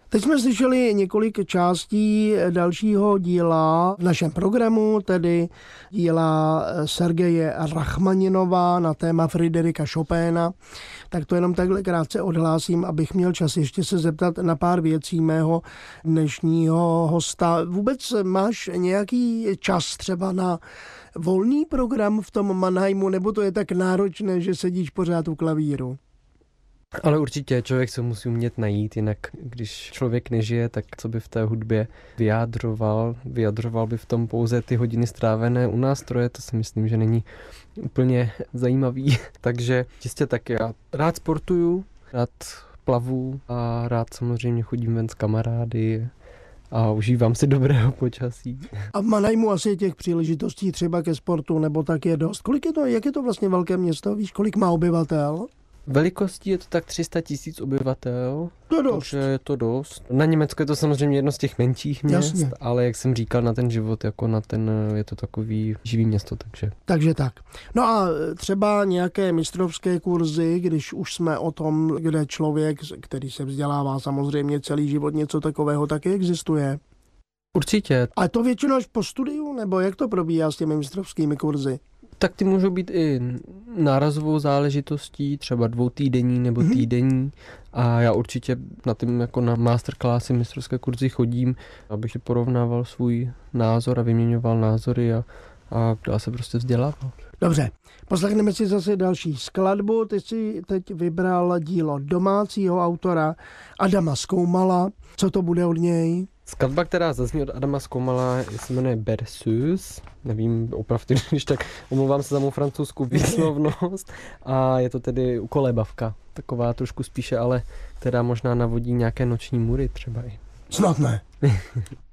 Teď jsme slyšeli několik částí dalšího díla v našem programu, tedy díla Sergeje Rachmaninova na téma Fryderika Chopina. Tak to jenom takhle krátce odhlásím, abych měl čas ještě se zeptat na pár věcí mého dnešního hosta. Vůbec máš nějaký čas třeba na volný program v tom Mannheimu, nebo to je tak náročné, že sedíš pořád u klavíru? Ale určitě člověk se musí umět najít, jinak když člověk nežije, tak co by v té hudbě vyjadřoval by v tom pouze ty hodiny strávené u nástroje, to si myslím, že není úplně zajímavý. Takže čistě tak já rád sportuju, rád plavu a rád samozřejmě chodím ven s kamarády a užívám si dobrého počasí. A v Mannheimu asi těch příležitostí třeba ke sportu nebo tak je dost. Jak je to vlastně velké město? Víš, kolik má obyvatel? Velikostí je to tak 300 000 obyvatel, takže je to dost. Na Německo je to samozřejmě jedno z těch menších měst, jasně. Ale jak jsem říkal, na ten život, jako na ten, je to takový živý město, takže. Takže tak. No a třeba nějaké mistrovské kurzy, když už jsme o tom, kde člověk, který se vzdělává samozřejmě celý život, něco takového taky existuje? Určitě. A to většinou až po studiu, nebo jak to probíhá s těmi mistrovskými kurzy? Tak ty můžou být i nárazovou záležitostí, třeba 2týdenní nebo týdenní. A já určitě na tím jako na masterclassy, mistrovské kurzy chodím, abych si porovnával svůj názor a vyměňoval názory a dá se prostě vzdělávat. Dobře, poslechneme si zase další skladbu. Ty jsi teď vybral dílo domácího autora Adama Skoumala. Co to bude od něj? Skladba, která zazní od Adama Skoumala, se jmenuje Berceuse. Nevím, opravdu, když tak omlouvám se za mou francouzskou výslovnost. A je to tedy ukolébavka. Taková trošku spíše, ale která možná navodí nějaké noční můry třeba i. Snad ne.